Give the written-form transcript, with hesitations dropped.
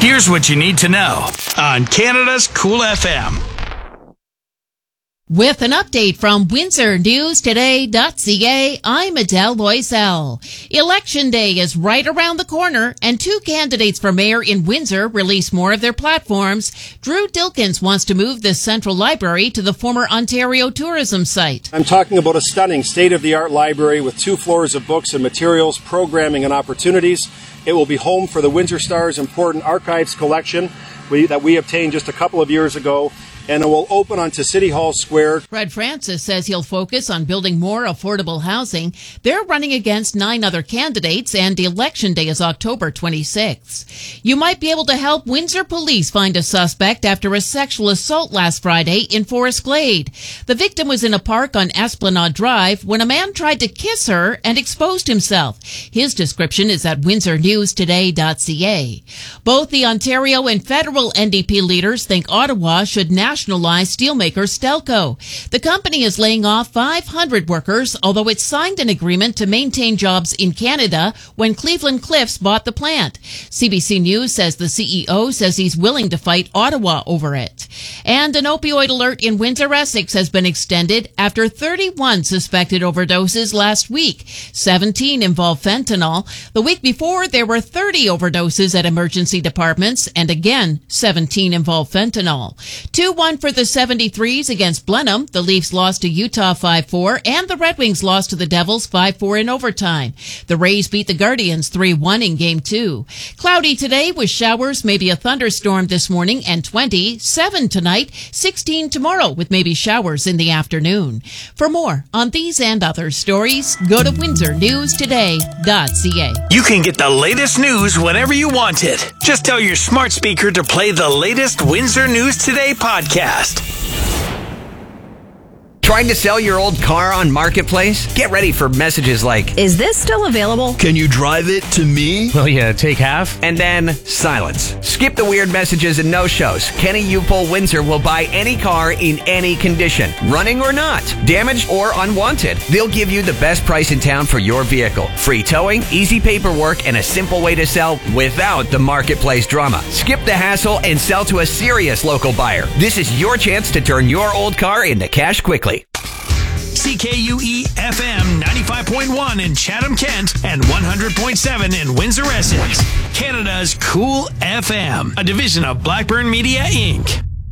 Here's what you need to know on Canada's Cool FM. With an update from WindsorNewsToday.ca, I'm Adele Loisel. Election Day is right around the corner, and two candidates for mayor in Windsor release more of their platforms. Drew Dilkins wants to move the Central Library to the former Ontario tourism site. I'm talking about a stunning state-of-the-art library with 2 floors of books and materials, programming and opportunities. It will be home for the Windsor Star's important archives collection that we obtained just a couple of years ago, and it will open onto City Hall Square. Fred Francis says he'll focus on building more affordable housing. They're running against 9 other candidates, and Election Day is October 26th. You might be able to help Windsor police find a suspect after a sexual assault last Friday in Forest Glade. The victim was in a park on Esplanade Drive when a man tried to kiss her and exposed himself. His description is at WindsorNewsToday.ca. Both the Ontario and federal NDP leaders think Ottawa should nationalize steelmaker Stelco. The company is laying off 500 workers, although it signed an agreement to maintain jobs in Canada when Cleveland Cliffs bought the plant. CBC News says the CEO says he's willing to fight Ottawa over it. And an opioid alert in Windsor, Essex has been extended after 31 suspected overdoses last week. 17 involved fentanyl. The week before, there were 30 overdoses at emergency departments, and again, 17 involved fentanyl. 2-1 for the 73s against Blenheim. The Leafs lost to Utah 5-4, and the Red Wings lost to the Devils 5-4 in overtime. The Rays beat the Guardians 3-1 in Game 2. Cloudy today with showers, maybe a thunderstorm this morning, and 27 tonight, 16 tomorrow with maybe showers in the afternoon. For more on these and other stories, go to WindsorNewsToday.ca. You can get the latest news whenever you want it. Just tell your smart speaker to play the latest Windsor News Today podcast. Trying to sell your old car on Marketplace? Get ready for messages like, "Is this still available? Can you drive it to me? Will you take half?" And then silence. Skip the weird messages and no-shows. Kenny Upol Windsor will buy any car in any condition, running or not, damaged or unwanted. They'll give you the best price in town for your vehicle. Free towing, easy paperwork, and a simple way to sell without the Marketplace drama. Skip the hassle and sell to a serious local buyer. This is your chance to turn your old car into cash quickly. CKUE FM 95.1 in Chatham, Kent, and 100.7 in Windsor, Essex. Canada's Cool FM, a division of Blackburn Media, Inc.